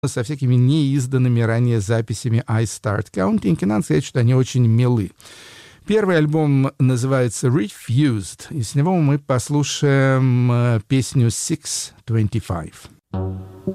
со всякими неизданными ранее записями I Start Counting, и надо сказать, что они очень милы. Первый альбом называется Refused, и с него мы послушаем песню 625.